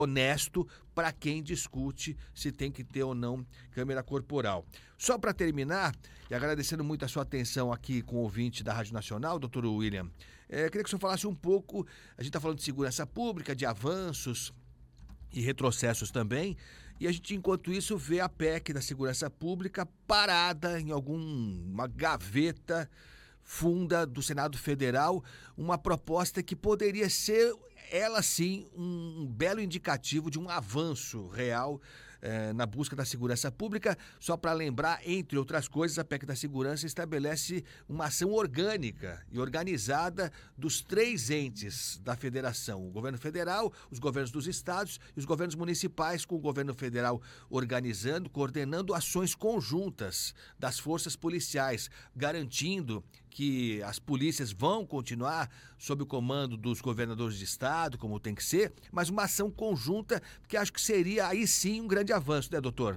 honesto para quem discute se tem que ter ou não câmera corporal. Só para terminar, e agradecendo muito a sua atenção aqui com o ouvinte da Rádio Nacional, doutor William, queria que o senhor falasse um pouco, a gente está falando de segurança pública, de avanços e retrocessos também, e a gente, enquanto isso, vê a PEC da segurança pública parada em alguma gaveta funda do Senado Federal, uma proposta que poderia ser, ela sim, um belo indicativo de um avanço real na busca da segurança pública. Só para lembrar, entre outras coisas, a PEC da segurança estabelece uma ação orgânica e organizada dos 3 entes da federação: o governo federal, os governos dos estados e os governos municipais, com o governo federal organizando, coordenando ações conjuntas das forças policiais, garantindo que as polícias vão continuar sob o comando dos governadores de estado, como tem que ser, mas uma ação conjunta que acho que seria aí sim um grande avanço, né, doutor?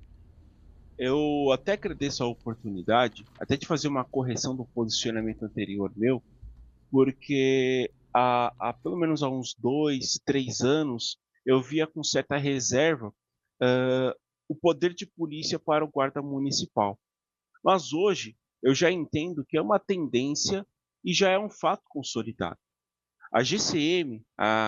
Eu até agradeço a oportunidade, até de fazer uma correção do posicionamento anterior meu, porque há pelo menos há uns 2, 3 anos, eu via com certa reserva o poder de polícia para o guarda municipal. Mas hoje eu já entendo que é uma tendência e já é um fato consolidado. A GCM,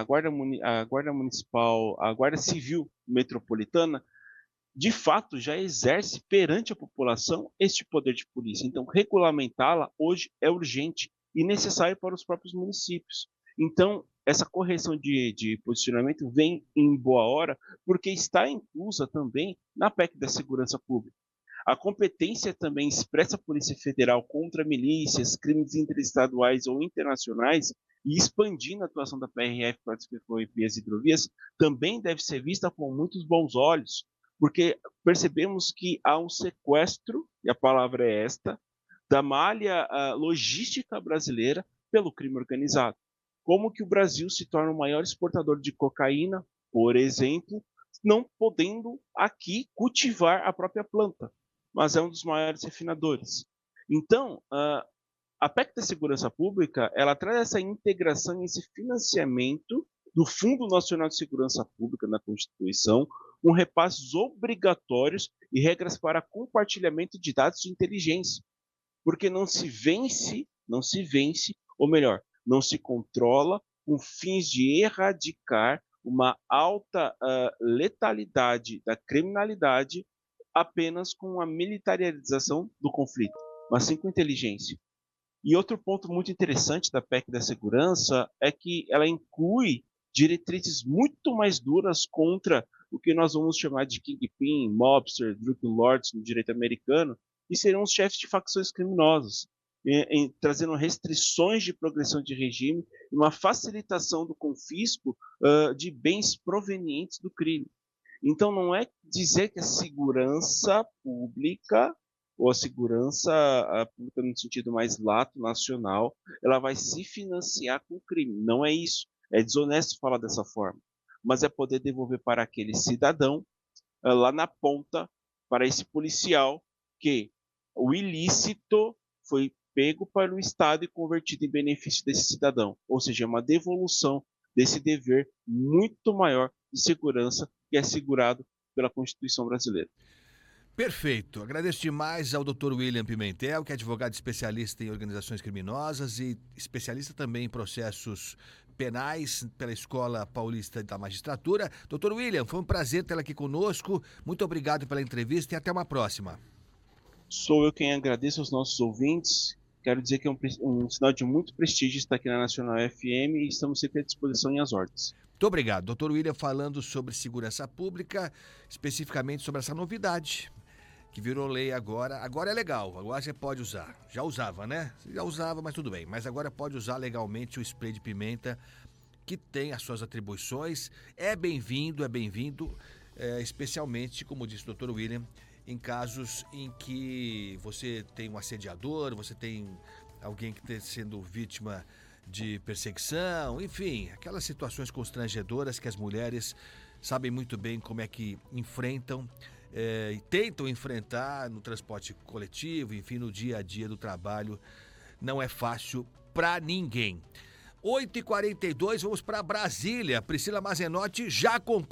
a Guarda Municipal, a Guarda Civil Metropolitana, de fato já exerce perante a população este poder de polícia. Então, regulamentá-la hoje é urgente e necessário para os próprios municípios. Então, essa correção de posicionamento vem em boa hora, porque está inclusa também na PEC da Segurança Pública. A competência também expressa a Polícia Federal contra milícias, crimes interestaduais ou internacionais e expandindo a atuação da PRF para as vias e hidrovias também deve ser vista com muitos bons olhos, porque percebemos que há um sequestro, e a palavra é esta, da malha logística brasileira pelo crime organizado. Como que o Brasil se torna o maior exportador de cocaína, por exemplo, não podendo aqui cultivar a própria planta, mas é um dos maiores refinadores. Então, a PEC da Segurança Pública, ela traz essa integração e esse financiamento do Fundo Nacional de Segurança Pública na Constituição, com repasses obrigatórios e regras para compartilhamento de dados de inteligência, porque não se vence, ou melhor, não se controla com fins de erradicar uma alta letalidade da criminalidade apenas com a militarização do conflito, mas sim com inteligência. E outro ponto muito interessante da PEC da segurança é que ela inclui diretrizes muito mais duras contra o que nós vamos chamar de kingpin, mobster, drug lords no direito americano, que serão os chefes de facções criminosas, trazendo restrições de progressão de regime e uma facilitação do confisco de bens provenientes do crime. Então, não é dizer que a segurança pública, ou a segurança pública no sentido mais lato, nacional, ela vai se financiar com o crime. Não é isso. É desonesto falar dessa forma. Mas é poder devolver para aquele cidadão, lá na ponta, para esse policial, que o ilícito foi pego para o Estado e convertido em benefício desse cidadão. Ou seja, é uma devolução desse dever muito maior de segurança que é assegurado pela Constituição brasileira. Perfeito. Agradeço demais ao Dr. William Pimentel, que é advogado especialista em organizações criminosas e especialista também em processos penais pela Escola Paulista da Magistratura. Dr. William, foi um prazer tê-lo aqui conosco. Muito obrigado pela entrevista e até uma próxima. Sou eu quem agradeço aos nossos ouvintes. Quero dizer que é um sinal de muito prestígio estar aqui na Nacional FM e estamos sempre à disposição e às ordens. Muito obrigado. Dr. William falando sobre segurança pública, especificamente sobre essa novidade que virou lei agora. Agora é legal, agora você pode usar. Já usava, né? Você já usava, mas tudo bem. Mas agora pode usar legalmente o spray de pimenta, que tem as suas atribuições. É bem-vindo, especialmente, como disse o Dr. William, em casos em que você tem um assediador, você tem alguém que está sendo vítima de perseguição, enfim, aquelas situações constrangedoras que as mulheres sabem muito bem como é que enfrentam e tentam enfrentar no transporte coletivo, enfim, no dia a dia do trabalho. Não é fácil para ninguém. 8h42, vamos para Brasília. Priscila Mazenotti já acompanha.